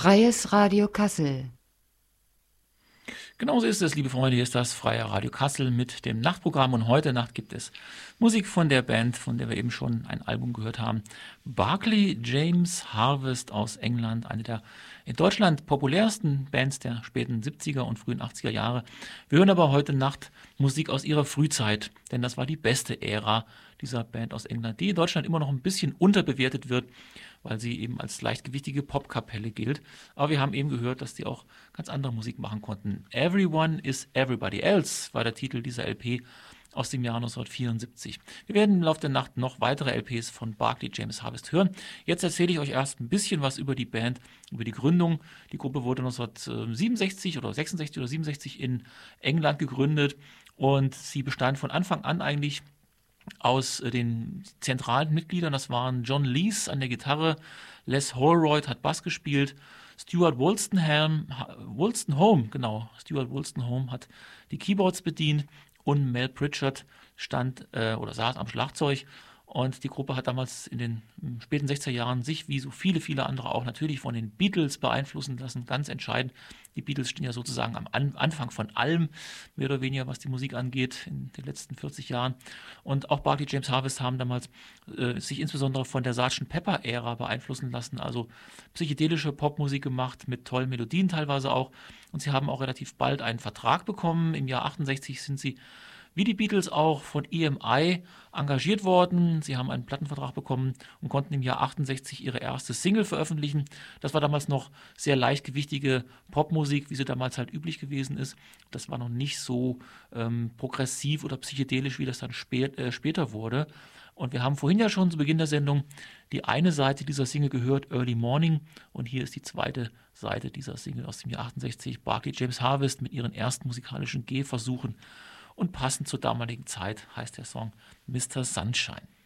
Freies Radio Kassel. Genauso ist es, liebe Freunde, hier ist das Freie Radio Kassel mit dem Nachtprogramm und heute Nacht gibt es Musik von der Band, von der wir eben schon ein Album gehört haben. Barclay James Harvest aus England, eine der in Deutschland populärsten Bands der späten 70er und frühen 80er Jahre. Wir hören aber heute Nacht Musik aus ihrer Frühzeit, denn das war die beste Ära dieser Band aus England, die in Deutschland immer noch ein bisschen unterbewertet wird, weil sie eben als leichtgewichtige Popkapelle gilt. Aber wir haben eben gehört, dass die auch ganz andere Musik machen konnten. Everyone is Everybody Else war der Titel dieser LP aus dem Jahr 1974. Wir werden im Laufe der Nacht noch weitere LPs von Barclay James Harvest hören. Jetzt erzähle ich euch erst ein bisschen was über die Band, über die Gründung. Die Gruppe wurde 1967 oder 66 oder 67 in England gegründet und sie bestand von Anfang an eigentlich aus den zentralen Mitgliedern. Das waren John Lees an der Gitarre, Les Holroyd hat Bass gespielt, Stuart Wolstenholme hat die Keyboards bedient und Mel Pritchard saß am Schlagzeug. Und die Gruppe hat damals in den späten 60er Jahren sich, wie so viele andere auch, natürlich von den Beatles beeinflussen lassen. Ganz entscheidend. Die Beatles stehen ja sozusagen am Anfang von allem, mehr oder weniger, was die Musik angeht, in den letzten 40 Jahren. Und auch Barclay James Harvest haben damals sich insbesondere von der Sgt. Pepper-Ära beeinflussen lassen. Also psychedelische Popmusik gemacht, mit tollen Melodien teilweise auch. Und sie haben auch relativ bald einen Vertrag bekommen. Im Jahr 68 sind sie wie die Beatles auch von EMI engagiert worden. Sie haben einen Plattenvertrag bekommen und konnten im Jahr 68 ihre erste Single veröffentlichen. Das war damals noch sehr leichtgewichtige Popmusik, wie sie damals halt üblich gewesen ist. Das war noch nicht so progressiv oder psychedelisch, wie das dann später wurde. Und wir haben vorhin ja schon zu Beginn der Sendung die eine Seite dieser Single gehört, Early Morning. Und hier ist die zweite Seite dieser Single aus dem Jahr 68, Barclay James Harvest mit ihren ersten musikalischen Gehversuchen. Und passend zur damaligen Zeit heißt der Song Mr. Sunshine.